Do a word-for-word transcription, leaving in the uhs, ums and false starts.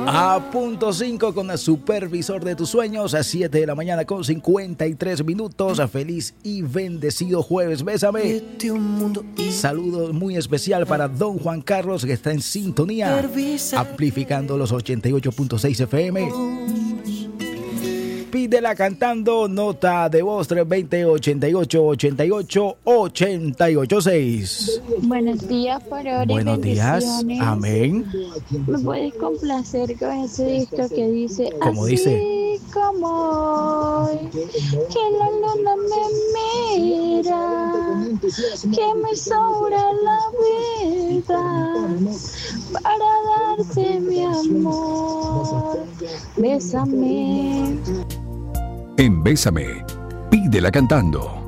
A punto cinco con el supervisor de tus sueños a siete de la mañana con cincuenta y tres minutos. Feliz y bendecido jueves, bésame. Saludos muy especial para don Juan Carlos, que está en sintonía, amplificando los ochenta y ocho punto seis F M. Pídela cantando, nota de voz tres dos cero, ochenta y ocho, ochenta y ocho, ochenta y ocho seis. Buenos días, Furor. Buenos días, amén. ¿Me puedes complacer con ese disco que dice ¿Cómo así dice? como hoy, que la luna me mira, que me sobra la vida para darte mi amor? Bésame. En Bésame, pídela cantando.